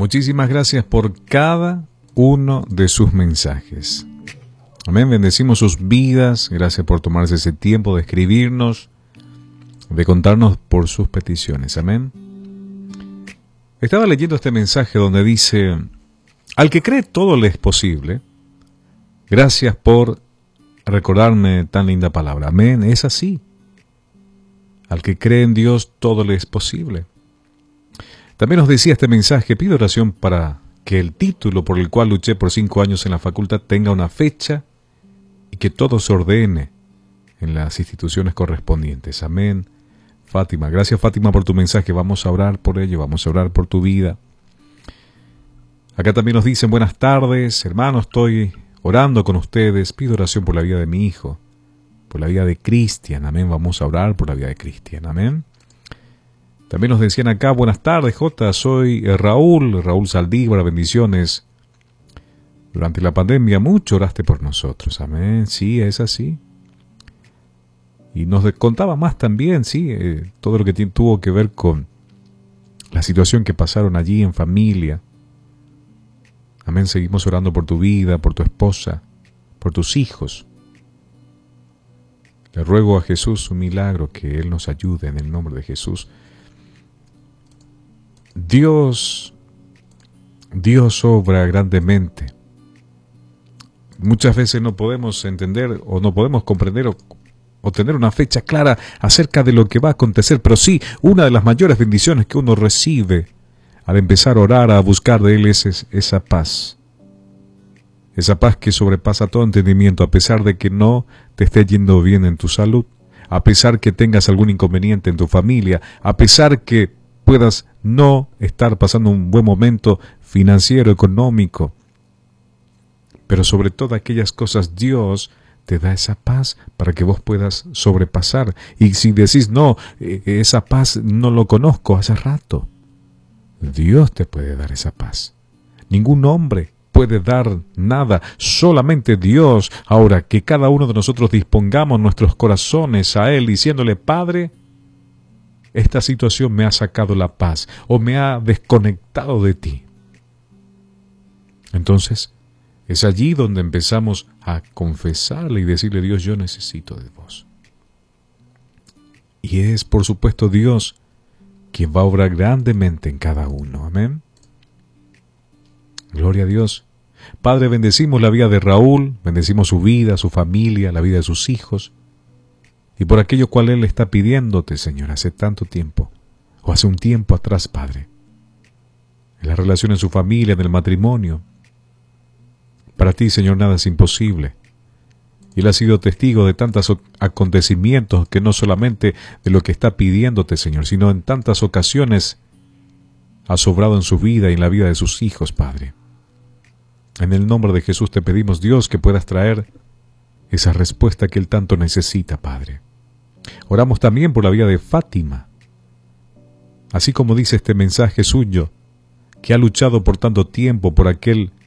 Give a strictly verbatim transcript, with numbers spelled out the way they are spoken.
Muchísimas gracias por cada uno de sus mensajes. Amén, bendecimos sus vidas. Gracias por tomarse ese tiempo de escribirnos, de contarnos por sus peticiones. Amén. Estaba leyendo este mensaje donde dice: al que cree todo le es posible. Gracias por recordarme tan linda palabra. Amén, es así. Al que cree en Dios todo le es posible. También nos decía este mensaje: pido oración para que el título por el cual luché por cinco años en la facultad tenga una fecha y que todo se ordene en las instituciones correspondientes. Amén. Fátima, gracias Fátima por tu mensaje. Vamos a orar por ello, vamos a orar por tu vida. Acá también nos dicen: buenas tardes, hermanos, estoy orando con ustedes. Pido oración por la vida de mi hijo, por la vida de Cristian. Amén, vamos a orar por la vida de Cristian. Amén. También nos decían acá: buenas tardes, Jota, soy Raúl, Raúl Saldívar, bendiciones. Durante la pandemia mucho oraste por nosotros. Amén, sí, es así. Y nos contaba más también, sí, eh, todo lo que tuvo que ver con la situación que pasaron allí en familia. Amén, seguimos orando por tu vida, por tu esposa, por tus hijos. Le ruego a Jesús un milagro, que Él nos ayude en el nombre de Jesús. Dios, Dios obra grandemente. Muchas veces no podemos entender o no podemos comprender o o tener una fecha clara acerca de lo que va a acontecer, pero sí, una de las mayores bendiciones que uno recibe al empezar a orar, a buscar de Él, es esa paz. Esa paz que sobrepasa todo entendimiento, a pesar de que no te esté yendo bien en tu salud, a pesar que tengas algún inconveniente en tu familia, a pesar que puedas no estar pasando un buen momento financiero, económico, pero sobre todas aquellas cosas, Dios te da esa paz para que vos puedas sobrepasar. Y si decís: no, esa paz no lo conozco hace rato, Dios te puede dar esa paz. Ningún hombre puede dar nada, solamente Dios. Ahora, que cada uno de nosotros dispongamos nuestros corazones a Él, diciéndole: Padre, esta situación me ha sacado la paz o me ha desconectado de ti. Entonces, es allí donde empezamos a confesarle y decirle: Dios, yo necesito de vos. Y es, por supuesto, Dios quien va a obrar grandemente en cada uno. Amén. Gloria a Dios. Padre, bendecimos la vida de Raúl, bendecimos su vida, su familia, la vida de sus hijos, y por aquello cual Él está pidiéndote, Señor, hace tanto tiempo, o hace un tiempo atrás, Padre, en la relación en su familia, en el matrimonio. Para ti, Señor, nada es imposible. Y Él ha sido testigo de tantos acontecimientos, que no solamente de lo que está pidiéndote, Señor, sino en tantas ocasiones ha sobrado en su vida y en la vida de sus hijos, Padre. En el nombre de Jesús te pedimos, Dios, que puedas traer esa respuesta que Él tanto necesita, Padre. Oramos también por la vida de Fátima. Así como dice este mensaje suyo, que ha luchado por tanto tiempo por aquel